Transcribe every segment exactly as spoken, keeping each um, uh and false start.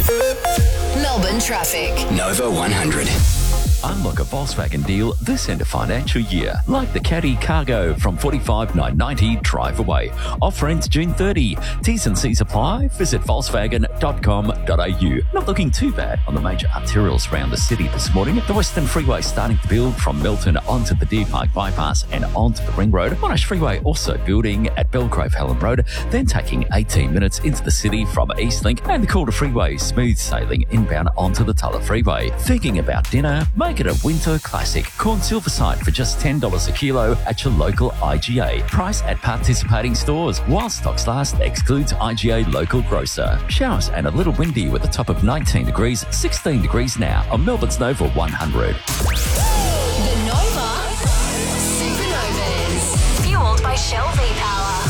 Melbourne traffic. Nova one hundred. Unlock a Volkswagen deal this end of financial year, like the Caddy Cargo from forty-five thousand nine hundred ninety drive away. Offer ends June thirtieth. T's and C's apply. Visit volkswagen dot com dot a u. Not looking too bad on the major arterials around the city this morning. The Western Freeway starting to build from Milton onto the Deer Park Bypass and onto the Ring Road. Monash Freeway also building at Belgrave Helen Road, then taking eighteen minutes into the city from Eastlink, and the Calder Freeway smooth sailing inbound onto the Tulla Freeway. Thinking about dinner? Make it a winter classic. Corn Silverside for just ten dollars a kilo at your local I G A. Price at participating stores. While stocks last, excludes I G A local grocer. Showers and a little windy with a top of nineteen degrees, sixteen degrees now on Melbourne's Nova one hundred. The Nova Supernovas. Fueled by Shell V-Power.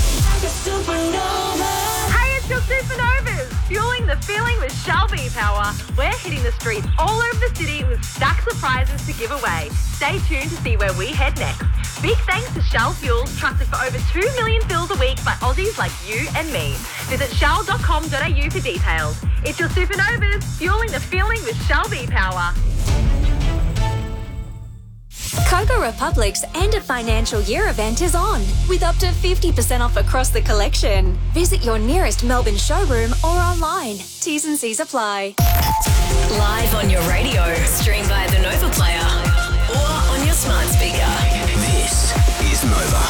Hey, it's your Supernovas, fueling the feeling with Shell V-Power. We're hitting the streets all over the city with stacks of prizes to give away. Stay tuned to see where we head next. Big thanks to Shell Fuels, trusted for over two million fills a week by Aussies like you and me. Visit shell dot com dot a u for details. It's your Supernovas, fueling the feeling with Shell V-Power. Coco Republic's end of financial year event is on, with up to fifty percent off across the collection. Visit your nearest Melbourne showroom or online. T's and C's apply. Live on your radio, stream via the Nova Player, or on your smart speaker. This is Nova.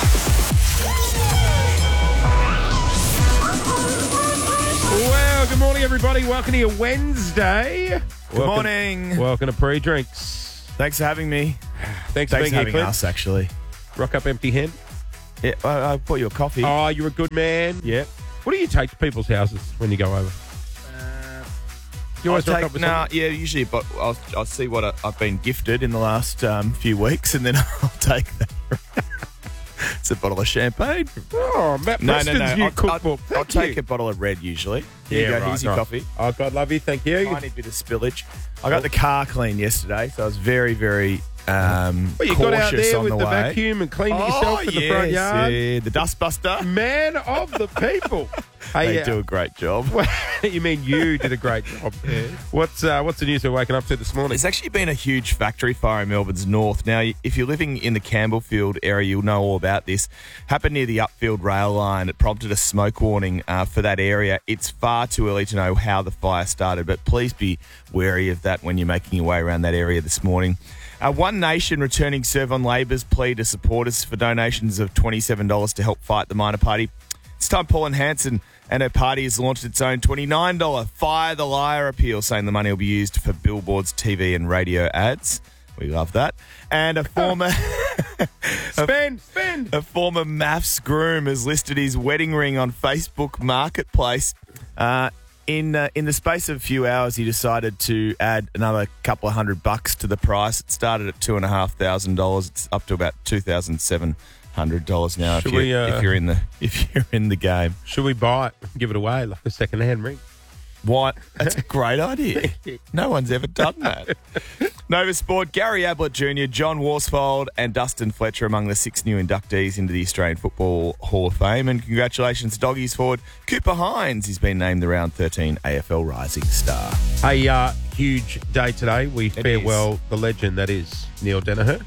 Well, good morning, everybody. Welcome to your Wednesday. Good welcome, morning. Welcome to Pre-Drinks. Thanks for having me. Thanks, Thanks for for being having here, Clint. us, actually. Rock up empty hand. Yeah, I, I bought you a coffee. Oh, you're a good man. Yeah. What do you take to people's houses when you go over? Uh, You always I'll rock take, up with nah, something? yeah, usually, but I'll, I'll see what I, I've been gifted in the last um, few weeks, and then I'll take that. It's a bottle of champagne. Oh, Matt No, Preston's no, no. new I'll, cookbook. I'll, I'll Thank take you. a bottle of red usually. Here Yeah, you go. right, Here's your right. coffee. Oh, God love you. Thank you. Tiny bit of spillage. I got the car cleaned yesterday, so I was very, very um, Well, you cautious got out there on with the, the, way. vacuum and cleaned it Oh, yourself in the front yes, yard. Yeah, the dustbuster. Man of the people. Hey, They uh, do a great job. you mean you did a great job. What's uh, what's the news we're waking up to this morning? There's actually been a huge factory fire in Melbourne's north. Now, if you're living in the Campbellfield area, you'll know all about this. Happened near the Upfield rail line. It prompted a smoke warning uh, for that area. It's far too early to know how the fire started, but please be wary of that when you're making your way around that area this morning. Uh, One Nation returning serve on Labor's plea to supporters for donations of twenty-seven dollars to help fight the minor party. It's time Pauline Hanson and her party has launched its own twenty-nine dollars Fire the Liar appeal, saying the money will be used for billboards, T V and radio ads. We love that. And a former spend, spend. A former maths groom has listed his wedding ring on Facebook Marketplace. Uh, in uh, in the space of a few hours, he decided to add another couple of hundred bucks to the price. It started at two and a half thousand dollars. It's up to about two thousand seven hundred dollars now. If, Should you, we, uh, if you're in the if you're in the game, Should we buy it? Give it away like a second-hand ring? what? That's a great idea. No one's ever done that. Nova Sport, Gary Ablett Junior, John Worsfold and Dustin Fletcher among the six new inductees into the Australian Football Hall of Fame. And congratulations to Doggies forward Cooper Hines. He's been named the round thirteen A F L Rising Star. A uh, huge day today. We It farewell is. the legend that is Neil Danaher.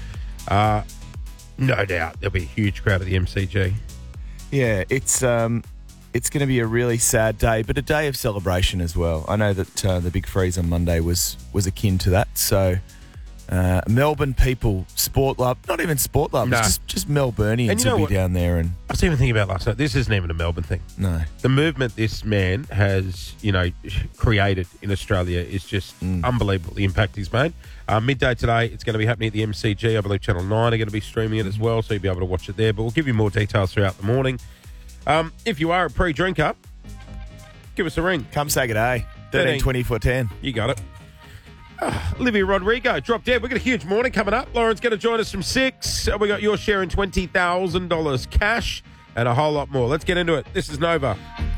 Uh, no doubt there'll be a huge crowd at the M C G. Yeah, it's um, it's going to be a really sad day, but a day of celebration as well. I know that uh, the big freeze on Monday was was akin to that. So uh, Melbourne people, sport love, not even sport love, No. it's just just Melburnians And you know will what? be down there and I was even thinking about last night. This isn't even a Melbourne thing. no. The movement this man has, you know, created in Australia is just unbelievable, the impact he's made. Uh, midday today, it's going to be happening at the M C G. I believe Channel nine are going to be streaming it as well, so you'll be able to watch it there. But we'll give you more details throughout the morning. Um, if you are a pre-drinker, give us a ring. Come say good day. thirteen. thirteen twenty for ten. You got it. Ah, Olivia Rodrigo, drop dead. We've got a huge morning coming up. Lauren's going to join us from six. We got your share in twenty thousand dollars cash and a whole lot more. Let's get into it. This is Nova.